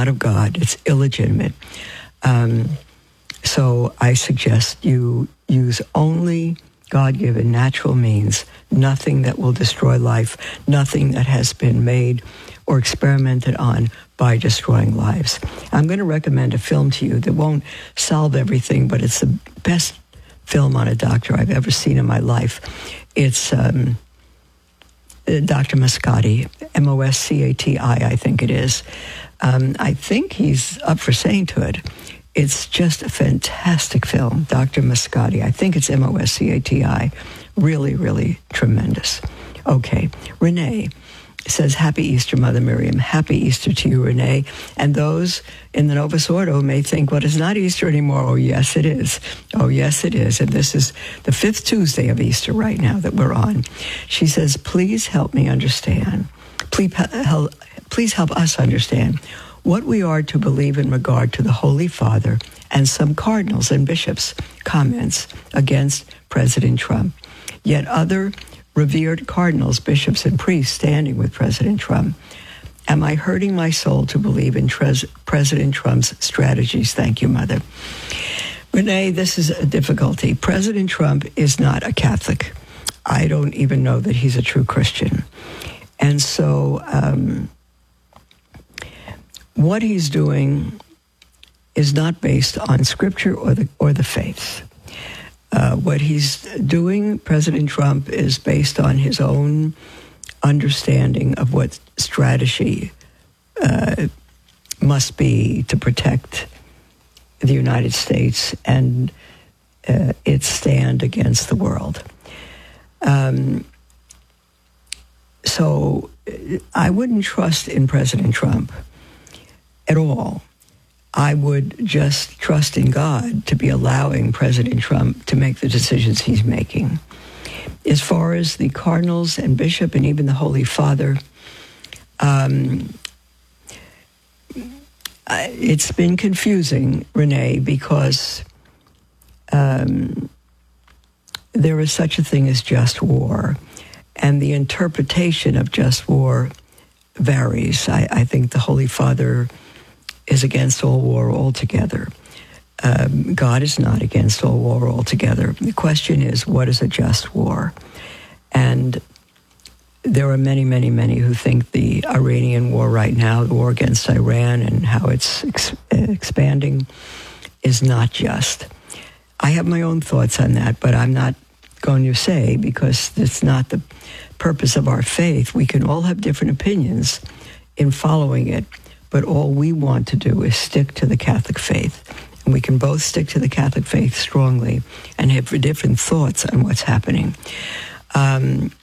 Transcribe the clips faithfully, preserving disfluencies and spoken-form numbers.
not of God. It's illegitimate. Um, so I suggest you use only God-given natural means, nothing that will destroy life, nothing that has been made or experimented on by destroying lives. I'm going to recommend a film to you that won't solve everything, but it's the best film on a doctor I've ever seen in my life. It's um, Doctor Moscati, M O S C A T I, I think it is. Um, I think he's up for sainthood. It's just a fantastic film, Doctor Moscati. I think it's M O S C A T I. Really, really tremendous. Okay, Renee says, Happy Easter, Mother Miriam. Happy Easter to you, Renee. And those in the Novus Ordo may think, well, it's not Easter anymore. Oh, yes, it is. Oh, yes, it is. And this is the fifth Tuesday of Easter right now that we're on. She says, please help me understand. Please help, please help us understand what we are to believe in regard to the Holy Father and some cardinals and bishops' comments against President Trump. Yet other revered cardinals, bishops, and priests standing with President Trump. Am I hurting my soul to believe in Tres- President Trump's strategies? Thank you, Mother. Renee, this is a difficulty. President Trump is not a Catholic. I don't even know that he's a true Christian. And so um, what he's doing is not based on Scripture or the or the faith. Uh, what he's doing, President Trump, is based on his own understanding of what strategy uh, must be to protect the United States and uh, its stand against the world. Um, so I wouldn't trust in President Trump at all. I would just trust in God to be allowing President Trump to make the decisions he's making. As far as the cardinals and bishop and even the Holy Father, um, it's been confusing, Renee, because um, there is such a thing as just war, and the interpretation of just war varies. I, I think the Holy Father is against all war altogether. Um, God is not against all war altogether. The question is, what is a just war? And there are many, many, many who think the Iranian war right now, the war against Iran and how it's ex- expanding, is not just. I have my own thoughts on that, but I'm not going to say, because it's not the purpose of our faith. We can all have different opinions in following it, but all we want to do is stick to the Catholic faith. And we can both stick to the Catholic faith strongly and have different thoughts on what's happening. Um,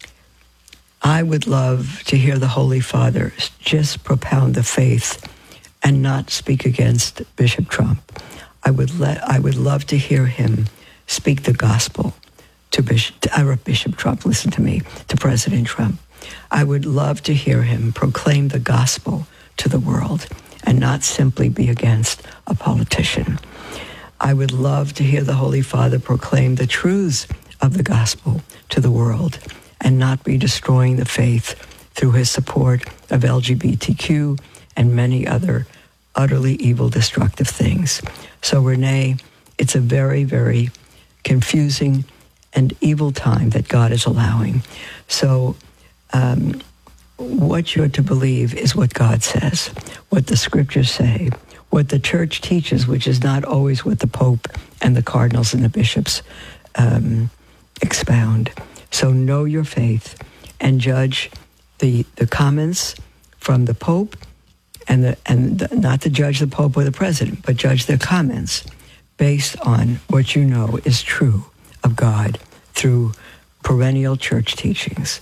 I would love to hear the Holy Father just propound the faith and not speak against Bishop Trump. I would let I would love to hear him speak the gospel to Bishop, to, uh, Bishop Trump, listen to me, to President Trump. I would love to hear him proclaim the gospel to the world and not simply be against a politician. I would love to hear the Holy Father proclaim the truths of the gospel to the world and not be destroying the faith through his support of L G B T Q and many other utterly evil, destructive things. So, Renee, it's a very, very confusing and evil time that God is allowing. So, um, what you're to believe is what God says, what the scriptures say, what the church teaches, which is not always what the Pope and the cardinals and the bishops um, expound. So know your faith and judge the the comments from the Pope, and the and the, not to judge the Pope or the President, but judge their comments based on what you know is true of God through perennial church teachings.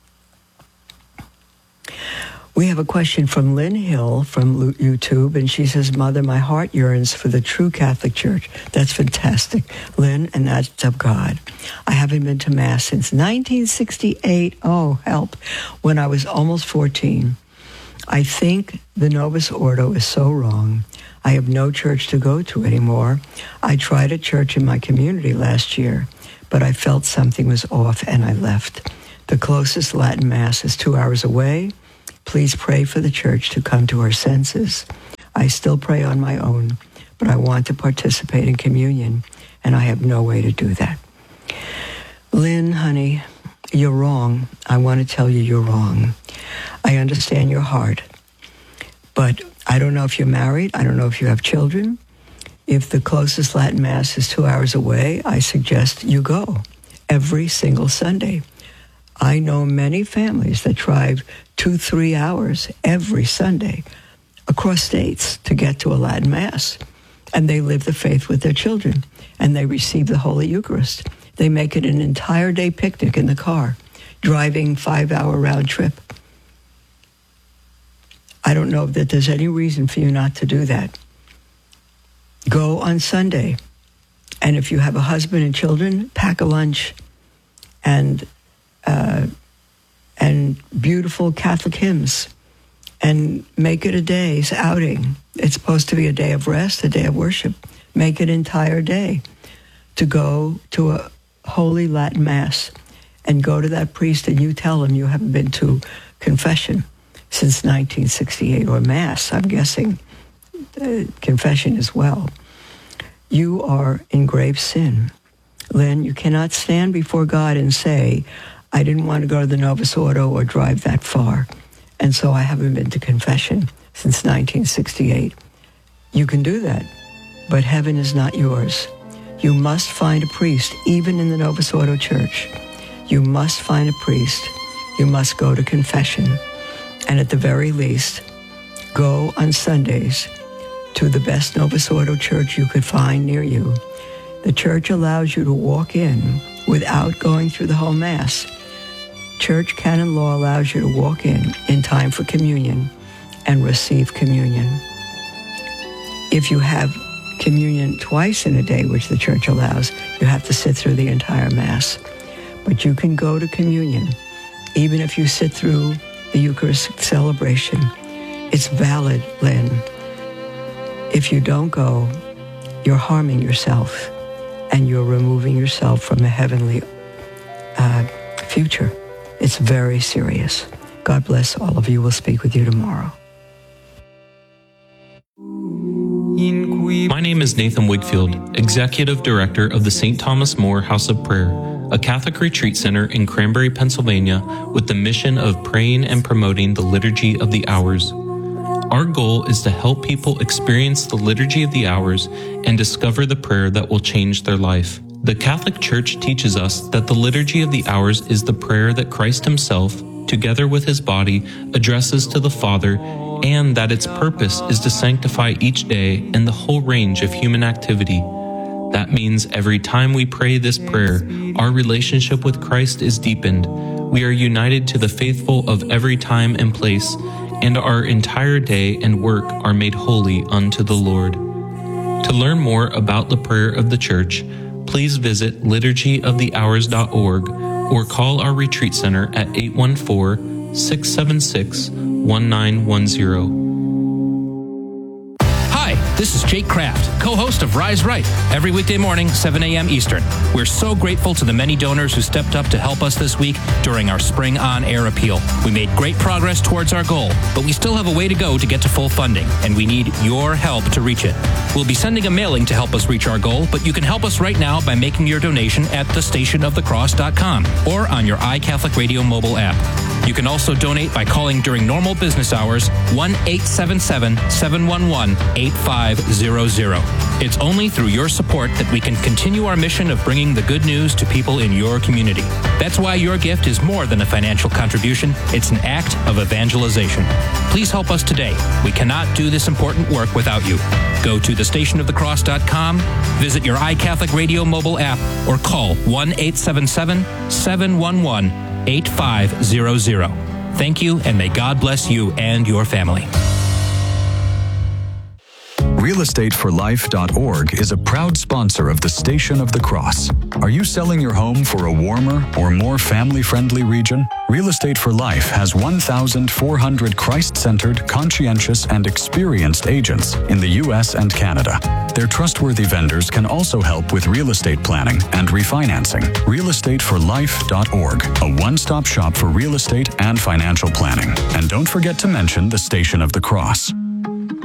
We have a question from Lynn Hill from YouTube, and she says, Mother, my heart yearns for the true Catholic Church. That's fantastic, Lynn, and that's of God. I haven't been to Mass since nineteen sixty-eight. Oh, help. When I was almost fourteen. I think the Novus Ordo is so wrong. I have no church to go to anymore. I tried a church in my community last year, but I felt something was off and I left. The closest Latin Mass is two hours away. Please pray for the church to come to her senses. I still pray on my own, but I want to participate in communion, and I have no way to do that. Lynn, honey, you're wrong. I want to tell you you're wrong. I understand your heart, but I don't know if you're married. I don't know if you have children. If the closest Latin Mass is two hours away, I suggest you go every single Sunday. I know many families that drive two, three hours every Sunday across states to get to a Latin Mass. And they live the faith with their children, and they receive the Holy Eucharist. They make it an entire day picnic in the car, driving five-hour round trip. I don't know that there's any reason for you not to do that. Go on Sunday. And if you have a husband and children, pack a lunch and uh, and beautiful Catholic hymns, and make it a day's outing. It's supposed to be a day of rest, a day of worship. Make it an entire day to go to a holy Latin Mass and go to that priest and you tell him you haven't been to confession since nineteen sixty-eight, or Mass, I'm guessing, uh, confession as well. You are in grave sin. Lynn, you cannot stand before God and say, I didn't want to go to the Novus Ordo or drive that far, and so I haven't been to confession since nineteen sixty-eight. You can do that, but heaven is not yours. You must find a priest, even in the Novus Ordo Church. You must find a priest. You must go to confession. And at the very least, go on Sundays to the best Novus Ordo church you could find near you. The church allows you to walk in without going through the whole Mass. Church canon law allows you to walk in in time for communion and receive communion. If you have communion twice in a day, which the church allows, you have to sit through the entire Mass. But you can go to communion, even if you sit through the Eucharistic celebration. It's valid, Lynn. If you don't go, you're harming yourself, and you're removing yourself from a heavenly uh, future. It's very serious. God bless all of you. We'll speak with you tomorrow. My name is Nathan Wigfield, Executive Director of the Saint Thomas More House of Prayer, a Catholic retreat center in Cranberry, Pennsylvania, with the mission of praying and promoting the Liturgy of the Hours. Our goal is to help people experience the Liturgy of the Hours and discover the prayer that will change their life. The Catholic Church teaches us that the Liturgy of the Hours is the prayer that Christ Himself, together with His body, addresses to the Father, and that its purpose is to sanctify each day and the whole range of human activity. That means every time we pray this prayer, our relationship with Christ is deepened. We are united to the faithful of every time and place, and our entire day and work are made holy unto the Lord. To learn more about the prayer of the Church, please visit liturgy of the hours dot org or call our retreat center at eight one four, six seven six, one nine one zero. This is Jake Kraft, co-host of Rise Right, every weekday morning, seven a.m. Eastern. We're so grateful to the many donors who stepped up to help us this week during our Spring On Air appeal. We made great progress towards our goal, but we still have a way to go to get to full funding, and we need your help to reach it. We'll be sending a mailing to help us reach our goal, but you can help us right now by making your donation at the station of the cross dot com or on your iCatholic Radio mobile app. You can also donate by calling during normal business hours, one eight seven seven, seven one one, eight five zero zero. It's only through your support that we can continue our mission of bringing the good news to people in your community. That's why your gift is more than a financial contribution. It's an act of evangelization. Please help us today. We cannot do this important work without you. Go to the station of the cross dot com, visit your iCatholic Radio mobile app, or call one eight seven seven, seven one one, eight five zero zero. Thank you, and may God bless you and your family. real estate for life dot org is a proud sponsor of the Station of the Cross. Are you selling your home for a warmer or more family-friendly region? Real Estate for Life has one thousand four hundred Christ-centered, conscientious, and experienced agents in the U S and Canada. Their trustworthy vendors can also help with real estate planning and refinancing. real estate for life dot org, a one-stop shop for real estate and financial planning. And don't forget to mention the Station of the Cross.